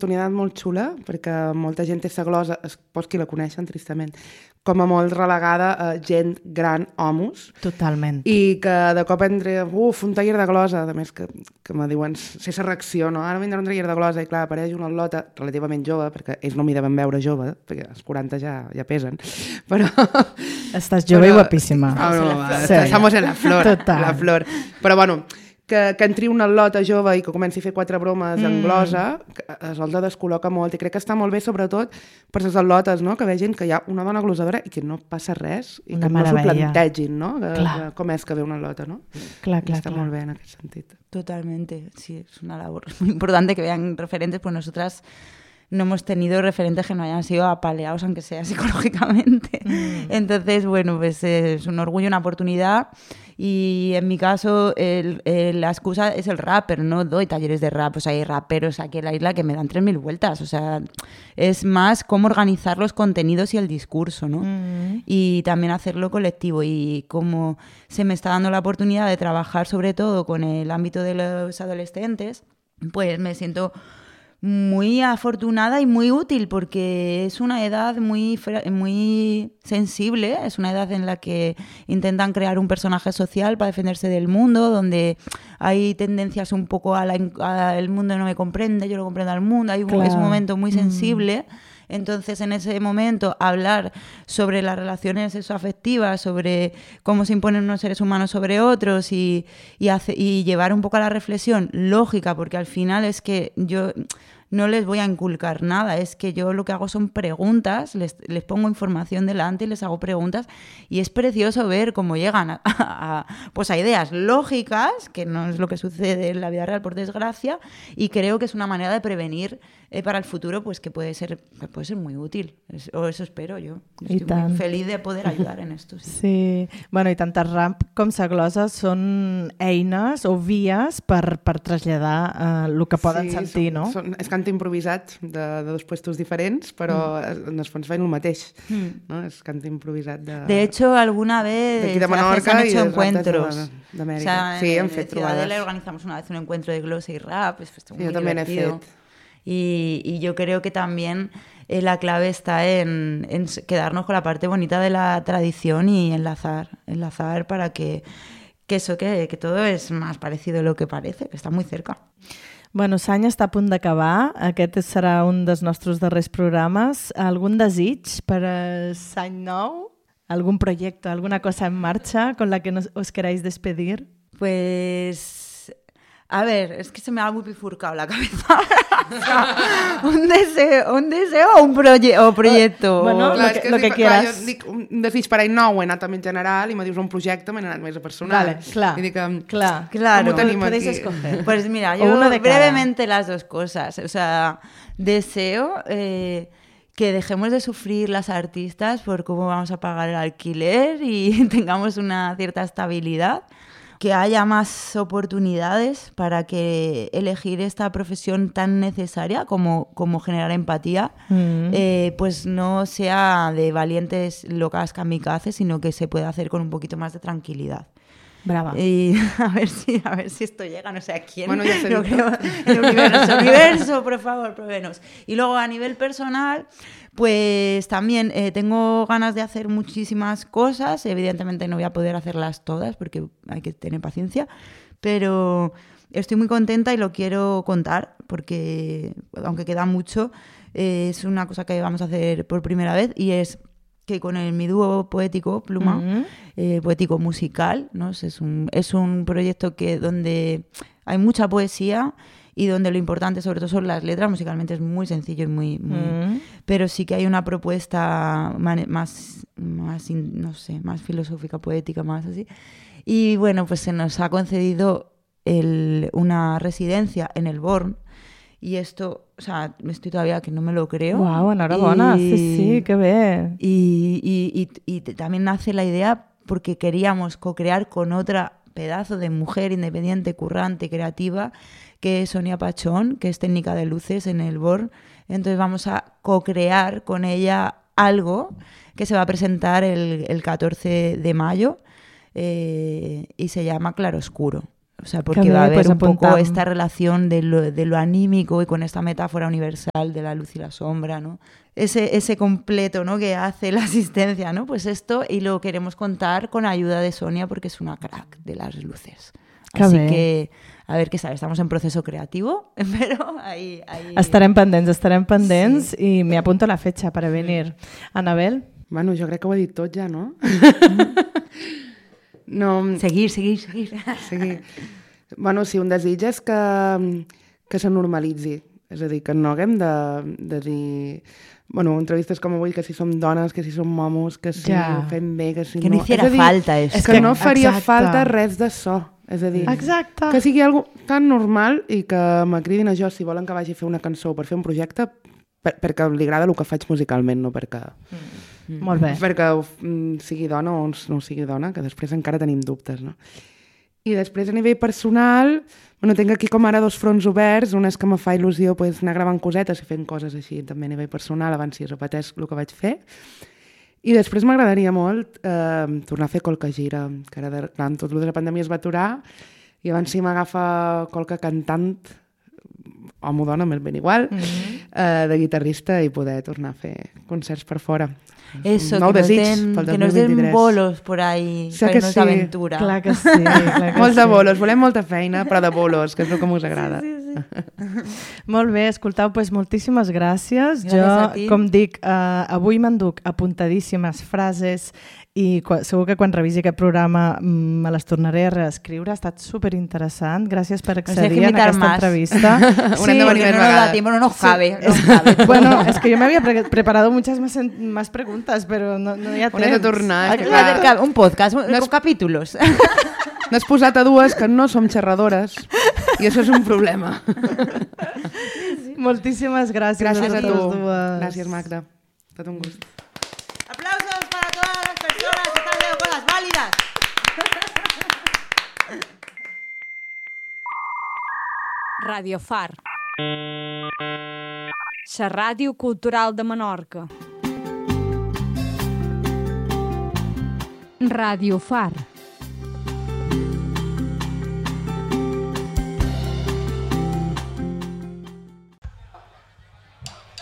oportunitat molt xula, perquè molta gent té sa glosa, pocs qui la coneixen, tristament, com a molt relegada a gent gran, homes. Totalment. I que de cop entre, un taller de glosa, a més que me diuen, sé sa reacció, no? Ara vindrà un taller de glosa i clar, apareix una al·lota relativament jove, perquè ells no m'hi deuen veure jove, perquè els 40 ja pesen, però... Estàs jove i guapíssima. Estamos en la flor. Total. La flor. Però bueno, que entri una al·lota jove i que comenci a fer 4 bromes en glosa, el descol·loca molt, i crec que està molt bé, sobretot per les al·lotes, no? Que vegin que hi ha una dona glosadora i que no passa res, i que no s'ho plantegin, no? Com és que ve una al·lota, no? Clar. Està molt bé en aquest sentit. Totalmente, sí, es una labor muy importante que vean referentes, pues nosotras no hemos tenido referentes que no hayan sido apaleados, aunque sea psicológicamente. Entonces, bueno, pues es un orgullo, una oportunidad. Y en mi caso, la excusa es el rap, pero no doy talleres de rap. O sea, hay raperos aquí en la isla que me dan 3.000 vueltas. O sea, es más cómo organizar los contenidos y el discurso, ¿no? Y también hacerlo colectivo. Y como se me está dando la oportunidad de trabajar sobre todo con el ámbito de los adolescentes, pues me siento muy afortunada y muy útil, porque es una edad muy sensible, es una edad en la que intentan crear un personaje social para defenderse del mundo, donde hay tendencias un poco el mundo no me comprende, yo no comprendo al mundo, es un momento muy sensible. Entonces, en ese momento, hablar sobre las relaciones sexoafectivas, sobre cómo se imponen unos seres humanos sobre otros y llevar un poco a la reflexión lógica, porque al final es que yo no les voy a inculcar nada, es que yo lo que hago son preguntas, les pongo información delante y les hago preguntas, y es precioso ver cómo llegan a ideas lógicas, que no es lo que sucede en la vida real, por desgracia, y creo que es una manera de prevenir para el futuro, pues que puede ser muy útil, o eso espero yo. Estoy muy feliz de poder ayudar en esto. Sí. Bueno, i tant el rap com la glosa són eines o vies per traslladar el que poden sentir, no? És cant improvisat de dos puestos diferents, però en el fons feien el mateix. No? És cant improvisat de... De hecho, alguna vez de Menorca han hecho encuentros. d'Amèrica. O sea, sí, hem fet Ciudadela trobades. organizamos una vez un encuentro de glosa y rap, es muy yo también divertido. he fet. Y yo creo que también la clave está en quedarnos con la parte bonita de la tradición y enlazar para que todo es más parecido a lo que parece, que está muy cerca. Bueno, l'any està a punt d'acabar. Aquest serà un dels nostres darrers programes. Algun desig per l'any nou? ¿Algún proyecto, alguna cosa en marcha con la que os queráis despedir? Pues... A ver, es que se me ha muy bifurcado la cabeza. un deseo o un proyecto. Bueno, Clar, lo que quieras. Clar, jo dic un desig per any nou, he anat també en general, i me dius un projecte, m'he anat més a personal. Vale, clar. I dic, Claro. ¿cómo tenemos Podéis aquí? escoger. Pues mira, O yo uno de cada. brevemente las dos cosas. O sea, deseo que dejemos de sufrir las artistas por cómo vamos a pagar el alquiler y tengamos una cierta estabilidad. Que haya más oportunidades para que elegir esta profesión tan necesaria como generar empatía, pues no sea de valientes locas kamikazes, sino que se pueda hacer con un poquito más de tranquilidad. Brava. Y a ver si esto llega, no sé a quién. Bueno, ya sé. No creo, el universo, por favor, pruébenos. Y luego a nivel personal, pues también tengo ganas de hacer muchísimas cosas. Evidentemente no voy a poder hacerlas todas porque hay que tener paciencia, pero estoy muy contenta y lo quiero contar porque, aunque queda mucho, es una cosa que vamos a hacer por primera vez, y es que con mi dúo poético, Pluma, poético musical, ¿no? Es un proyecto donde hay mucha poesía y donde lo importante sobre todo son las letras. Musicalmente es muy sencillo y muy pero sí que hay una propuesta más no sé, más filosófica, poética, más así. Y bueno, pues se nos ha concedido una residencia en el Born. Y esto, o sea, estoy todavía que no me lo creo. Guau, enhorabona, sí, qué bé. Y también nace la idea porque queríamos co-crear con otra pedazo de mujer independiente, currante, creativa, que es Sonia Pachón, que es técnica de luces en el Born. Entonces vamos a co-crear con ella algo que se va a presentar el 14 de mayo y se llama Claroscuro. O sea, porque va a haber un poco esta relación de lo anímico y con esta metáfora universal de la luz y la sombra, ¿no? Ese completo, ¿no?, que hace la asistencia, ¿no? Pues esto, y lo queremos contar con ayuda de Sonia porque es una crack de las luces. Así que, a ver qué sale, estamos en proceso creativo, però ahí... Estarem pendents sí. I m'hi apunto la fetxa per a venir. Anabel? Bueno, jo crec que ho he dit tot ja, no? No... Seguir. Bueno, sí, un desig és que se normalitzi. És a dir, que no haguem de dir... Bueno, entrevistes com avui, que si som dones, que si som momos, que si ho fem bé, que si no... Que no hiciera falta això. És que no faria falta res d'això. És a dir, que sigui algo tan normal i que m'acridin a jo si volen que vagi a fer una cançó o per fer un projecte perquè li agrada el que faig musicalment, no perquè... Molt bé. Perquè sigui dona o no sigui dona, que després encara tenim dubtes, no? I després a nivell personal, bueno, tinc aquí com ara 2 fronts oberts, una és que me fa il·lusió anar gravant cosetes i fent coses així també a nivell personal, abans si es repeteix el que vaig fer. I després m'agradaria molt tornar a fer Colca Gira, que ara tot el de la pandèmia es va aturar, i abans si m'agafa Colca cantant, home o dona, m'és ben igual, de guitarrista i poder tornar a fer concerts per fora. Eso, que nos den bolos por ahí, fer-nos aventura. Clar que sí. Molts de bolos, volem molta feina, però de bolos, que és el que us agrada. Sí. Molt bé, escoltau, doncs moltíssimes gràcies. Jo, com dic, avui m'enduc apuntadíssimes frases i segur que quan revisi aquest programa me les tornaré a reescriure. Ha estat superinteressant. Gràcies per accedir a aquesta entrevista. Sí, porque no nos da tiempo, no nos cabe. Bueno, es que yo me había preparado muchas más preguntas, pero no hi ha temps. Un podcast, con capítulos. N'has posat a 2 que no som xerradores i això és un problema. Moltíssimes gràcies. Gràcies a tu. Gràcies, Magda. Tot un gust. Aplausos para todas las personas que están haciendo cosas válidas. Radio Far. La ràdio cultural de Menorca. Radio Far.